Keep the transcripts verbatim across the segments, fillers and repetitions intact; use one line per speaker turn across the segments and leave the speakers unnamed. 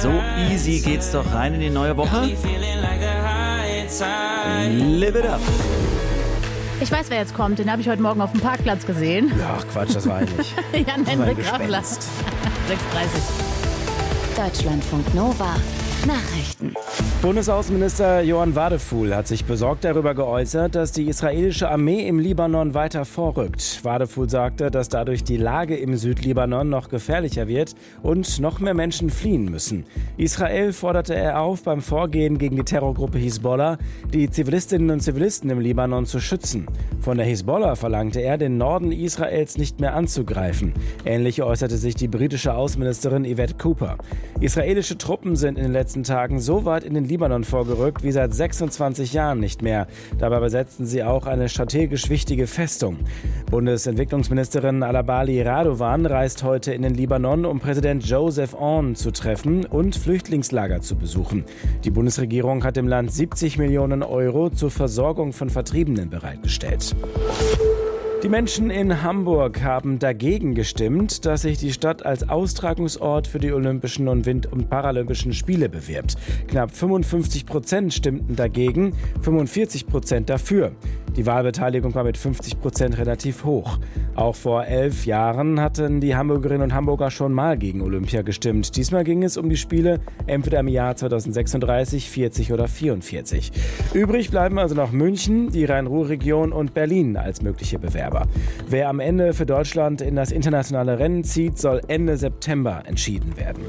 So easy geht's doch rein in die neue Woche. Live it up.
Ich weiß, wer jetzt kommt. Den habe ich heute Morgen auf dem Parkplatz gesehen.
Ach Quatsch, das war ich nicht.
Jan-Henrik Raffler. sechs Uhr dreißig.
Deutschlandfunk Nova. Nachrichten.
Bundesaußenminister Johann Wadephul hat sich besorgt darüber geäußert, dass die israelische Armee im Libanon weiter vorrückt. Wadephul sagte, dass dadurch die Lage im Südlibanon noch gefährlicher wird und noch mehr Menschen fliehen müssen. Israel forderte er auf, beim Vorgehen gegen die Terrorgruppe Hisbollah die Zivilistinnen und Zivilisten im Libanon zu schützen. Von der Hisbollah verlangte er, den Norden Israels nicht mehr anzugreifen. Ähnlich äußerte sich die britische Außenministerin Yvette Cooper. Israelische Truppen sind in den letzten Tagen so weit in den Libanon vorgerückt wie seit sechsundzwanzig Jahren nicht mehr. Dabei besetzten sie auch eine strategisch wichtige Festung. Bundesentwicklungsministerin Alabali Radovan reist heute in den Libanon, um Präsident Joseph Aoun zu treffen und Flüchtlingslager zu besuchen. Die Bundesregierung hat dem Land siebzig Millionen Euro zur Versorgung von Vertriebenen bereitgestellt. Die Menschen in Hamburg haben dagegen gestimmt, dass sich die Stadt als Austragungsort für die Olympischen und Wind- und Paralympischen Spiele bewirbt. Knapp fünfundfünfzig Prozent stimmten dagegen, fünfundvierzig Prozent dafür. Die Wahlbeteiligung war mit fünfzig Prozent relativ hoch. Auch vor elf Jahren hatten die Hamburgerinnen und Hamburger schon mal gegen Olympia gestimmt. Diesmal ging es um die Spiele entweder im Jahr zweitausendsechsunddreißig, vierzig oder vierundvierzig. Übrig bleiben also noch München, die Rhein-Ruhr-Region und Berlin als mögliche Bewerber. Wer am Ende für Deutschland in das internationale Rennen zieht, soll Ende September entschieden werden.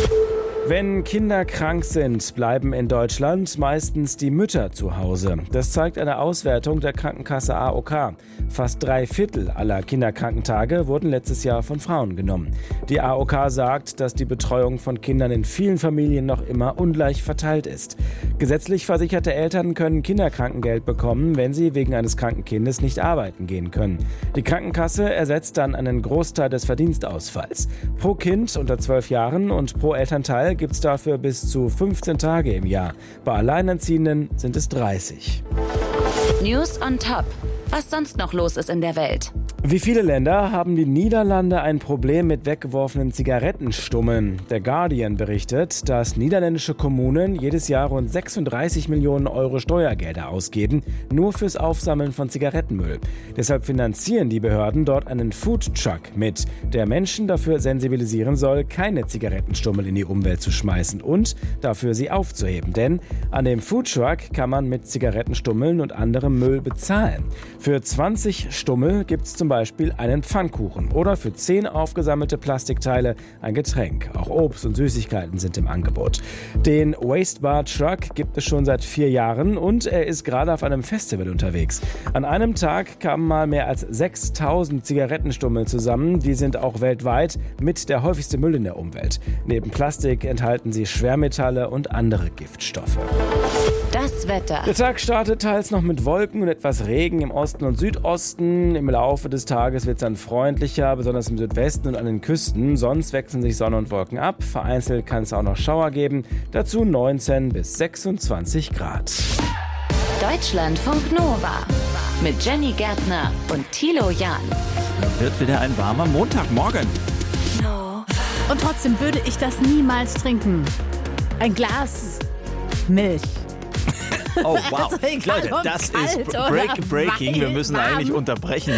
Wenn Kinder krank sind, bleiben in Deutschland meistens die Mütter zu Hause. Das zeigt eine Auswertung der Krankenkasse A O K. Fast drei Viertel aller Kinderkrankentage wurden letztes Jahr von Frauen genommen. Die A O K sagt, dass die Betreuung von Kindern in vielen Familien noch immer ungleich verteilt ist. Gesetzlich versicherte Eltern können Kinderkrankengeld bekommen, wenn sie wegen eines kranken Kindes nicht arbeiten gehen können. Die Krankenkasse ersetzt dann einen Großteil des Verdienstausfalls. Pro Kind unter zwölf Jahren und pro Elternteil gibt es dafür bis zu fünfzehn Tage im Jahr. Bei Alleinerziehenden sind es dreißig.
News on Top. Was sonst noch los ist in der Welt.
Wie viele Länder haben die Niederlande ein Problem mit weggeworfenen Zigarettenstummeln? Der Guardian berichtet, dass niederländische Kommunen jedes Jahr rund sechsunddreißig Millionen Euro Steuergelder ausgeben, nur fürs Aufsammeln von Zigarettenmüll. Deshalb finanzieren die Behörden dort einen Foodtruck mit, der Menschen dafür sensibilisieren soll, keine Zigarettenstummel in die Umwelt zu schmeißen und dafür sie aufzuheben. Denn an dem Foodtruck kann man mit Zigarettenstummeln und anderem Müll bezahlen. Für zwanzig Stummel gibt es zum Beispiel einen Pfannkuchen oder für zehn aufgesammelte Plastikteile ein Getränk. Auch Obst und Süßigkeiten sind im Angebot. Den Waste Bar Truck gibt es schon seit vier Jahren und er ist gerade auf einem Festival unterwegs. An einem Tag kamen mal mehr als sechstausend Zigarettenstummel zusammen. Die sind auch weltweit mit der häufigste Müll in der Umwelt. Neben Plastik enthalten sie Schwermetalle und andere Giftstoffe.
Das Wetter.
Der Tag startet teils noch mit Wolken und etwas Regen im Osten und Südosten. Im Laufe des Tages wird es dann freundlicher, besonders im Südwesten und an den Küsten. Sonst wechseln sich Sonne und Wolken ab. Vereinzelt kann es auch noch Schauer geben. Dazu neunzehn bis sechsundzwanzig Grad.
Deutschlandfunk Nova mit Jenny Gärtner und Thilo Jahn.
Wird wieder ein warmer Montagmorgen.
Und trotzdem würde ich das niemals trinken. Ein Glas Milch.
Oh wow,
Das ist egal,
Leute,
ob
das
kalt
ist
oder
Break Breaking. Wir müssen
warm.
eigentlich unterbrechen.